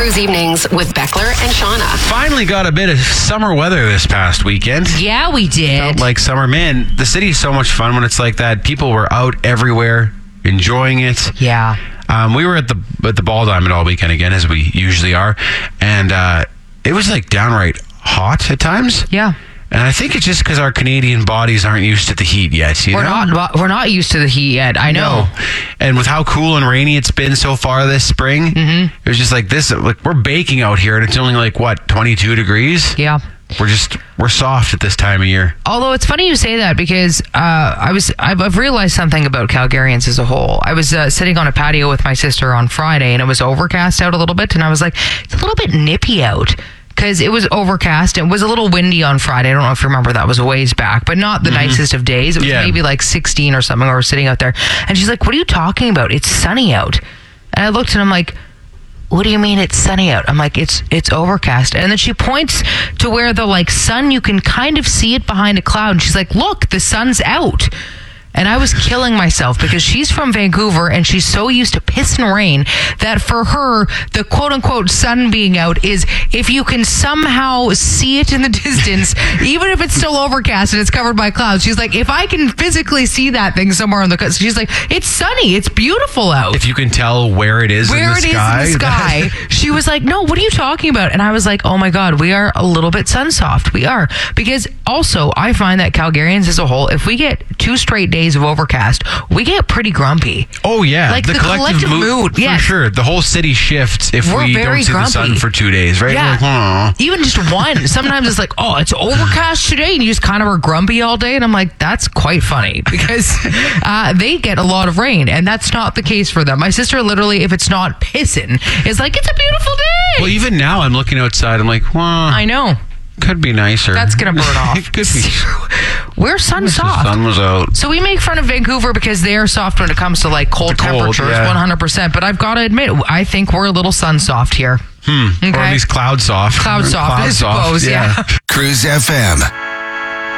Cruise Evenings with Beckler and Shauna. Finally got a bit of summer weather this past weekend. Yeah, we did. Felt like summer. Man, the city's so much fun when it's like that. People were out everywhere enjoying it. Yeah. We were at the Ball Diamond all weekend again, as we usually are. And it was like downright hot at times. Yeah. And I think it's just because our Canadian bodies aren't used to the heat yet. We're not used to the heat yet. I know. No. And with how cool and rainy it's been so far this spring, it was just like this. Like, we're baking out here, and it's only like, what, 22 degrees? Yeah. We're soft at this time of year. Although it's funny you say that, because I've realized something about Calgarians as a whole. I was sitting on a patio with my sister on Friday, and it was overcast out a little bit, and I was like, it's a little bit nippy out. Because it was overcast. It was a little windy on Friday. I don't know if you remember, that was a ways back, but not the nicest of days. It was maybe like 16 or something. We were sitting out there, and she's like, what are you talking about? It's sunny out. And I looked, and I'm like, what do you mean it's sunny out? I'm like, it's overcast. And then she points to where the sun, you can kind of see it behind a cloud. And she's like, look, the sun's out. And I was killing myself, because she's from Vancouver and she's so used to piss and rain that for her, the quote unquote sun being out is if you can somehow see it in the distance, even if it's still overcast and it's covered by clouds. She's like, if I can physically see that thing somewhere on the coast, she's like, it's sunny, it's beautiful out. If you can tell where it is in the sky. She was like, no, what are you talking about? And I was like, oh my God, we are a little bit sun soft. We are. Because also, I find that Calgarians as a whole, if we get 2 straight days of overcast, we get pretty grumpy. Oh yeah, like the collective mood. For sure. The whole city shifts if we don't see the sun for 2 days, right? Yeah. Like, even just one. Sometimes it's like, oh, it's overcast today, and you just kind of are grumpy all day, and I'm like, that's quite funny, because they get a lot of rain, and that's not the case for them. My sister literally, if it's not pissing, is like, it's a beautiful day. Well, even now I'm looking outside, I'm like, well, I know. Could be nicer. That's going to burn off. It could be. We're sun soft. The sun was out. So we make fun of Vancouver because they're soft when it comes to cold temperatures, 100%. But I've got to admit, I think we're a little sun soft here. Okay? Or at least cloud soft. Cloud soft, I suppose, yeah. Cruise FM.